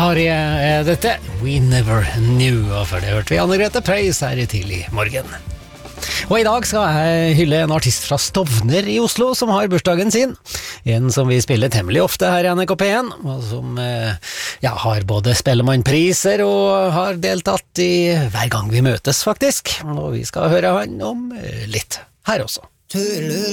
Arie er dette We Never Knew, og før det hørte vi Anne-Grete Preus her i tidlig morgen. Og i dag skal jeg hylle en artist fra Stovner i Oslo som har bursdagen sin. En som vi spiller temmelig ofte her i NRK1, og som har både Spellemannpriser og har deltatt i hver gang vi møtes faktisk. Og vi skal høre han om litt her også.